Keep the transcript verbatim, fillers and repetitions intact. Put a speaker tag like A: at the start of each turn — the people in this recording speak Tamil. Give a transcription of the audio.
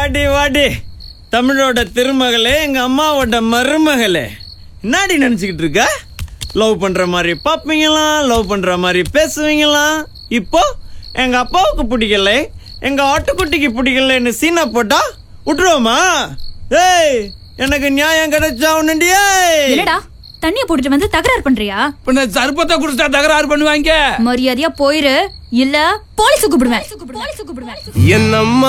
A: வாடி வாடி தமிழோட திருமகளே, எங்க அம்மாவோட மருமகளே, என்னடி நினைச்சுக்கிட்டு இருக்க? லவ் பண்ற மாதிரி பாப்பீங்களாம், லவ் பண்ற மாதிரி பேசுவீங்களாம். இப்போ எங்க அப்பாவுக்கு பிடிக்கல, எங்க ஆட்டுக்குட்டிக்கு பிடிக்கலன்னு சீனா போட்டா விட்டுருவோமா? ஏய், எனக்கு நியாயம் கிடைச்சா உன்னுண்டியே.
B: என்னடா தண்ணிய போட்டுட்டு வந்து தகராறு பண்றியா?
C: பின்ன சர்பத்தை குடிச்சா தகராறு பண்ணுவாங்க.
B: மரியாதையா போயிரு, இல்ல போலீஸ் கூப்பிடுவேன்.
D: என்னம்மா